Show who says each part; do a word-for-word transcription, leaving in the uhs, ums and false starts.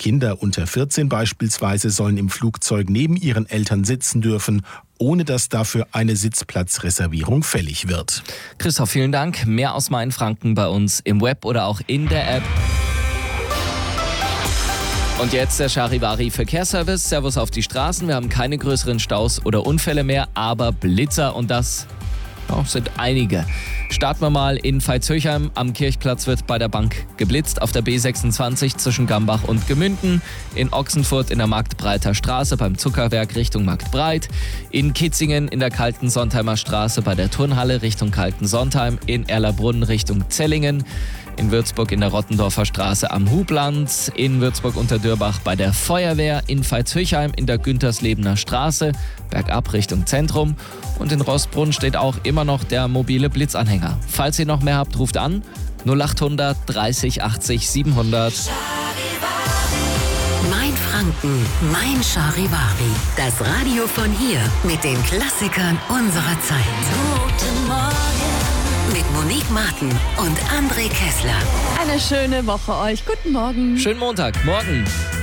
Speaker 1: Kinder unter vierzehn beispielsweise sollen im Flugzeug neben ihren Eltern sitzen dürfen, ohne dass dafür eine Sitzplatzreservierung fällig wird.
Speaker 2: Christoph, vielen Dank. Mehr aus Mainfranken bei uns im Web oder auch in der App. Und jetzt der Charivari Verkehrsservice. Servus auf die Straßen. Wir haben keine größeren Staus oder Unfälle mehr, aber Blitzer und das oh, sind einige. Starten wir mal in Veitshöchheim. Am Kirchplatz wird bei der Bank geblitzt. Auf der B sechsundzwanzig zwischen Gambach und Gemünden. In Ochsenfurt in der Marktbreiter Straße beim Zuckerwerk Richtung Marktbreit. In Kitzingen in der Kaltensontheimer Straße bei der Turnhalle Richtung Kaltensontheim. In Erlabrunn Richtung Zellingen. In Würzburg in der Rottendorfer Straße am Hubland, in Würzburg unter Dürbach bei der Feuerwehr, in Veitshöchheim in der Günterslebener Straße, bergab Richtung Zentrum und in Roßbrunn steht auch immer noch der mobile Blitzanhänger. Falls ihr noch mehr habt, ruft an null achthundert dreißig achtzig siebenhundert.
Speaker 3: Mainfranken, mein Charivari. Das Radio von hier mit den Klassikern unserer Zeit. Guten Morgen. Mit Monique Martin und André Kessler.
Speaker 4: Eine schöne Woche euch. Guten Morgen.
Speaker 2: Schönen Montag. Morgen.